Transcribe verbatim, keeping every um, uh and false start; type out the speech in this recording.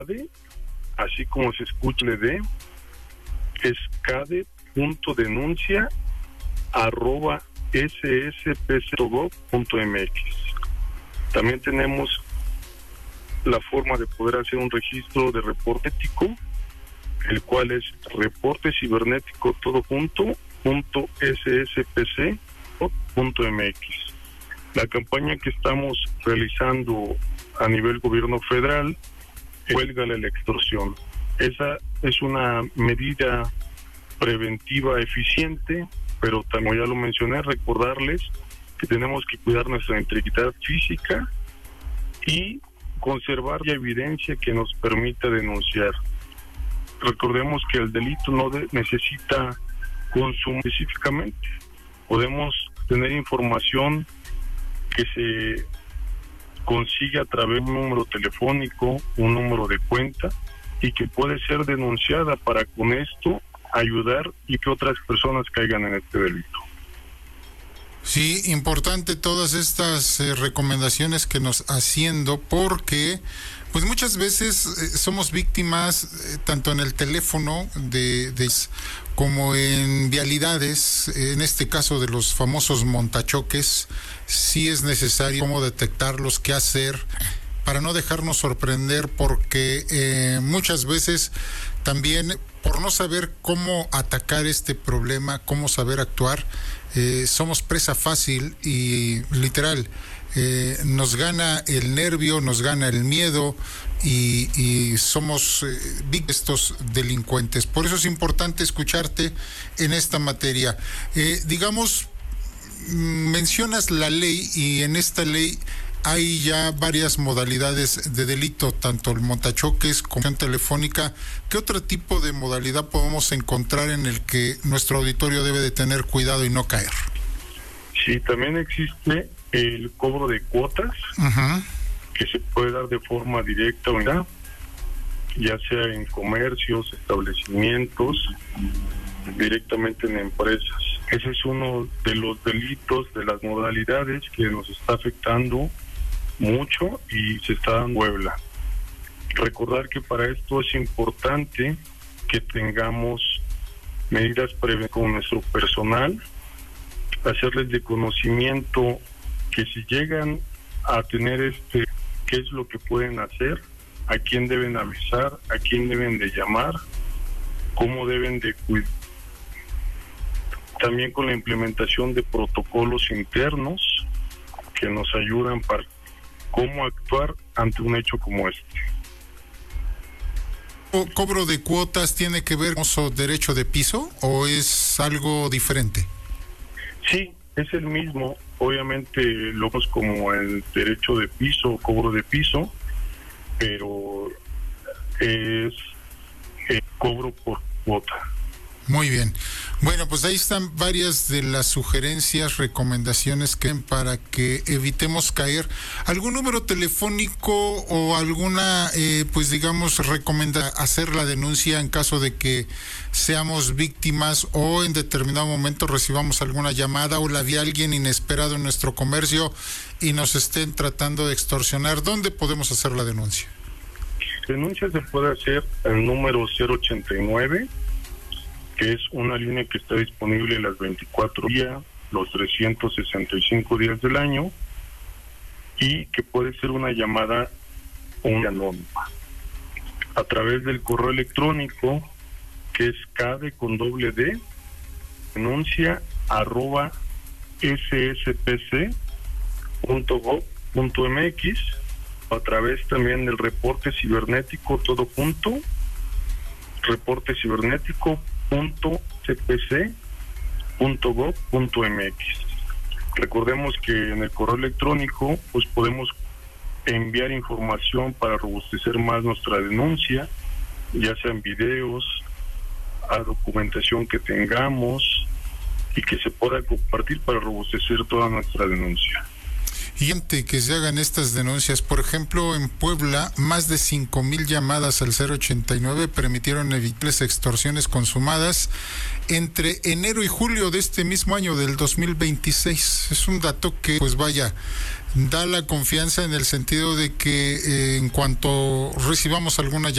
así como se escucha de es cade.denuncia arroba sspc.gov.mx. También tenemos la forma de poder hacer un registro de reporte ético, el cual es reporte cibernético todo junto punto sspc punto mx. La campaña que estamos realizando a nivel gobierno federal, huélgale la extorsión. Esa es una medida preventiva eficiente, pero como ya lo mencioné, recordarles que tenemos que cuidar nuestra integridad física y conservar la evidencia que nos permita denunciar. Recordemos que el delito no de, necesita consumo específicamente. Podemos tener información que se consigue a través de un número telefónico, un número de cuenta, y que puede ser denunciada para con esto ayudar y que otras personas caigan en este delito. Sí, importante todas estas eh, recomendaciones que nos haciendo, porque pues muchas veces eh, somos víctimas eh, tanto en el teléfono de, de como en vialidades, eh, en este caso de los famosos montachoques. Sí es necesario cómo detectarlos, qué hacer para no dejarnos sorprender, porque eh, muchas veces también por no saber cómo atacar este problema, cómo saber actuar, eh, somos presa fácil y literal, eh, nos gana el nervio, nos gana el miedo y, y somos eh, víctimas de estos delincuentes. Por eso es importante escucharte en esta materia. Eh, digamos, mencionas la ley y en esta ley hay ya varias modalidades de delito, tanto el montachoques como la telefónica. ¿Qué otro tipo de modalidad podemos encontrar en el que nuestro auditorio debe de tener cuidado y no caer? Sí, también existe el cobro de cuotas, uh-huh, que se puede dar de forma directa o indirecta, ya sea en comercios, establecimientos, directamente en empresas. Ese es uno de los delitos, de las modalidades que nos está afectando mucho y se está dando en Puebla. Recordar que para esto es importante que tengamos medidas preventivas con nuestro personal, hacerles de conocimiento que si llegan a tener este, qué es lo que pueden hacer, a quién deben avisar, a quién deben de llamar, cómo deben de cuidar. También con la implementación de protocolos internos que nos ayudan para cómo actuar ante un hecho como este. ¿O cobro de cuotas tiene que ver con su derecho de piso o es algo diferente? Sí, es el mismo. Obviamente lo vemos como el derecho de piso, cobro de piso, pero es el cobro por cuota. Muy bien. Bueno, pues ahí están varias de las sugerencias, recomendaciones que para que evitemos caer. ¿Algún número telefónico o alguna, eh, pues digamos, recomienda hacer la denuncia en caso de que seamos víctimas o en determinado momento recibamos alguna llamada o la vi a alguien inesperado en nuestro comercio y nos estén tratando de extorsionar? ¿Dónde podemos hacer la denuncia? Denuncia se puede hacer al número cero ochenta y nueve, que es una línea que está disponible las veinticuatro días, los trescientos sesenta y cinco días del año, y que puede ser una llamada o una anónima. A través del correo electrónico, que es cade con doble d, denuncia arroba sspc.gov.mx, a través también del reporte cibernético todo junto, reporte cibernético punto c p c punto gov punto m x. Recordemos que en el correo electrónico pues podemos enviar información para robustecer más nuestra denuncia, ya sean videos, a documentación que tengamos y que se pueda compartir para robustecer toda nuestra denuncia. Y antes que se hagan estas denuncias, por ejemplo, en Puebla, más de cinco mil llamadas al cero ochenta y nueve permitieron evitar extorsiones consumadas entre enero y julio de este mismo año, del dos mil veintiséis. Es un dato que, pues vaya, da la confianza en el sentido de que eh, en cuanto recibamos alguna llamada,